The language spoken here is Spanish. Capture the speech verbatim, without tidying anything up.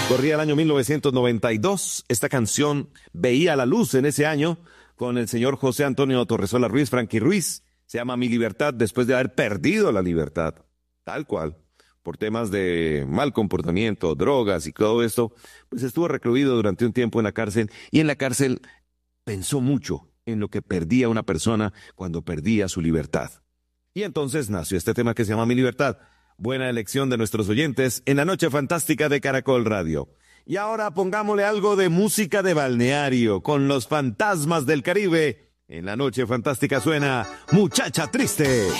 Corría el año mil novecientos noventa y dos. Esta canción veía la luz en ese año con el señor José Antonio Torresola Ruiz, Frankie Ruiz. Se llama Mi Libertad, después de haber perdido la libertad, tal cual, por temas de mal comportamiento, drogas y todo esto, pues estuvo recluido durante un tiempo en la cárcel, y en la cárcel pensó mucho en lo que perdía una persona cuando perdía su libertad. Y entonces nació este tema que se llama Mi Libertad. Buena elección de nuestros oyentes en la noche fantástica de Caracol Radio. Y ahora pongámosle algo de música de balneario con los fantasmas del Caribe. En la noche fantástica suena Muchacha Triste.